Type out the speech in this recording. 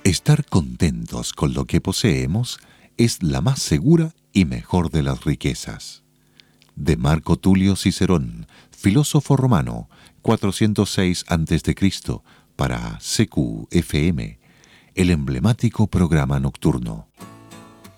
Estar contentos con lo que poseemos es la más segura y mejor de las riquezas. De Marco Tulio Cicerón, filósofo romano, 406 a.C., para CQFM, el emblemático programa nocturno.